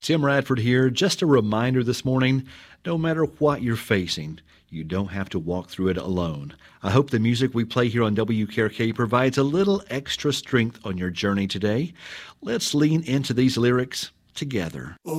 Tim Radford here. Just a reminder this morning, no matter what you're facing, you don't have to walk through it alone. I hope the music we play here on WKRK provides a little extra strength on your journey today. Let's lean into these lyrics together.